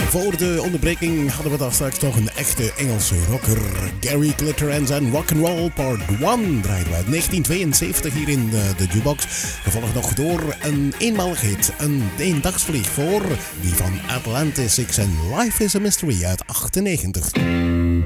Voor de onderbreking hadden we daar straks nog een echte Engelse rocker. Gary Glitter en zijn Rock'n'Roll Part 1 draaiden we uit 1972 hier in de Jukebox. Gevolgd nog door een eenmalig hit, een eendagsvlieg voor die van Atlantis Six en Life is a Mystery uit 98.